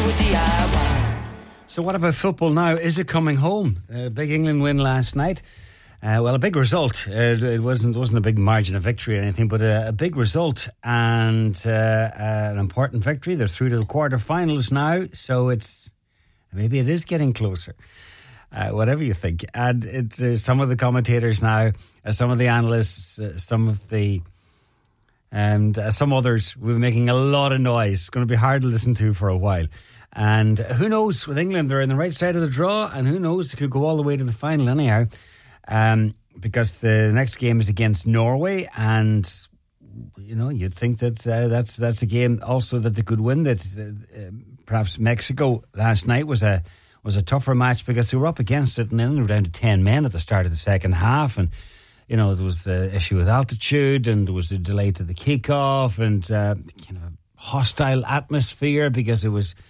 DIY. So what about football now? Is it coming home? Big England win last night. Well, a big result. It wasn't a big margin of victory or anything, but a big result and an important victory. They're through to the quarterfinals now, so maybe it is getting closer. Whatever you think. And it's some of the commentators now, some of the analysts, some others will be making a lot of noise. It's going to be hard to listen to for a while. And who knows, with England, they're on the right side of the draw, and who knows, they could go all the way to the final anyhow. Because the next game is against Norway, and you'd think that that's a game also that they could win. That perhaps Mexico last night was a tougher match because they were up against it, and then they were down to 10 men at the start of the second half, and there was the issue with altitude, and there was a delay to the kickoff, and kind of a hostile atmosphere because there was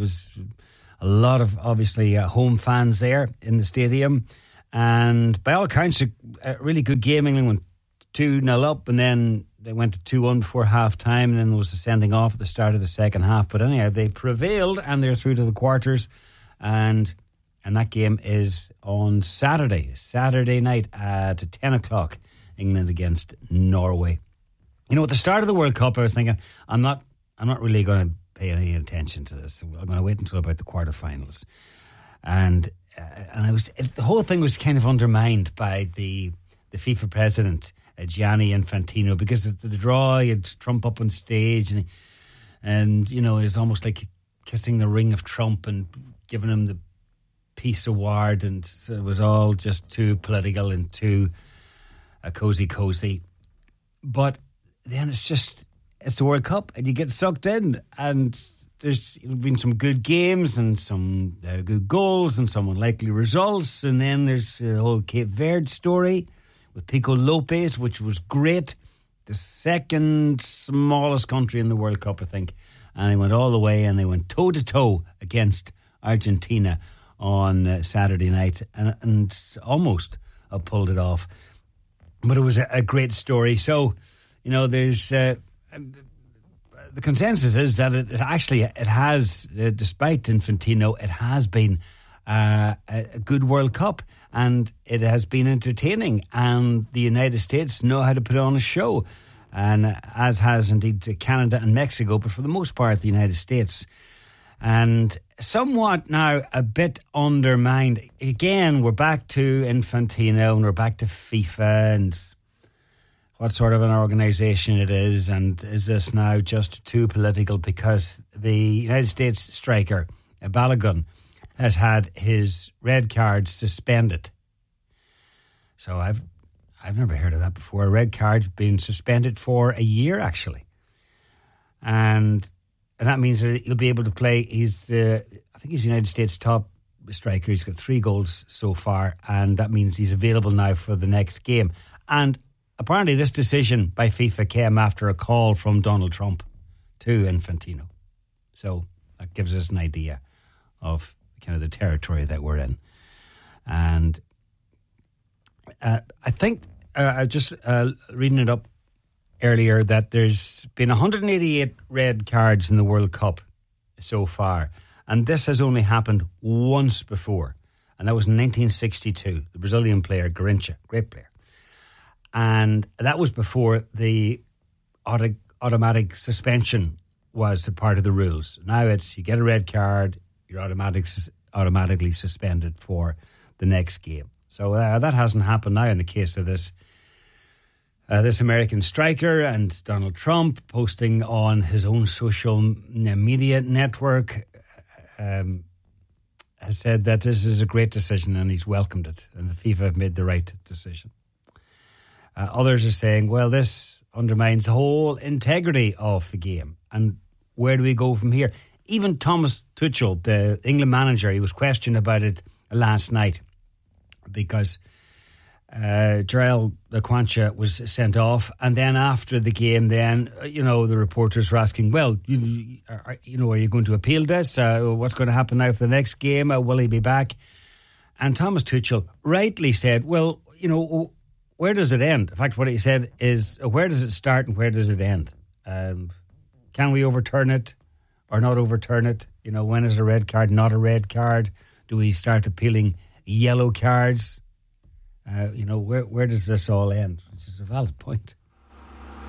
a lot of obviously home fans there in the stadium. And by all accounts, a really good game. England went 2-0 up, and then they went to 2-1 before half-time, and then there was a sending off at the start of the second half. But anyhow, they prevailed, and they're through to the quarters. And that game is on Saturday night at 10 o'clock, England against Norway. At the start of the World Cup, I was thinking, I'm not really going to pay any attention to this. I'm going to wait until about the quarterfinals. And the whole thing was kind of undermined by the FIFA president, Gianni Infantino, because of the draw. He had Trump up on stage, and it was almost like kissing the ring of Trump and giving him the Peace Award, and it was all just too political and too cozy. But then it's the World Cup, and you get sucked in, and there's been some good games and some good goals and some unlikely results. And then there's the whole Cape Verde story with Pico Lopez, which was great. The second smallest country in the World Cup, I think. And they went all the way, and they went toe-to-toe against Argentina on Saturday night and almost pulled it off. But it was a great story. So, there's... the consensus is that it has, despite Infantino, it has been a good World Cup, and it has been entertaining, and the United States know how to put on a show, and as has indeed Canada and Mexico, but for the most part the United States. And somewhat now a bit undermined. Again, we're back to Infantino, and we're back to FIFA, and what sort of an organisation it is, and is this now just too political? Because the United States striker, Balogun, has had his red card suspended. So I've never heard of that before. A red card being suspended for a year, actually. And that means that he'll be able to play. I think he's the United States' top striker. He's got 3 goals so far, and that means he's available now for the next game. And apparently this decision by FIFA came after a call from Donald Trump to Infantino. So that gives us an idea of kind of the territory that we're in. And I think, just reading it up earlier, that there's been 188 red cards in the World Cup so far. And this has only happened once before. And that was in 1962. The Brazilian player, Garrincha, great player. And that was before the automatic suspension was a part of the rules. Now it's you get a red card, you're automatically suspended for the next game. So that hasn't happened now in the case of this American striker, and Donald Trump posting on his own social media network has said that this is a great decision and he's welcomed it, and the FIFA have made the right decision. Others are saying, well, this undermines the whole integrity of the game, and where do we go from here? Even Thomas Tuchel, the England manager, he was questioned about it last night because Jarell Quansah was sent off, and then after the game, then the reporters were asking, well, are you going to appeal this? What's going to happen now for the next game? Will he be back? And Thomas Tuchel rightly said, well, where does it end? In fact, what he said is, where does it start and where does it end? Can we overturn it? or not overturn it? You know, when is a red card not a red card? Do we start appealing yellow cards? You know, where does this all end? Which is a valid point.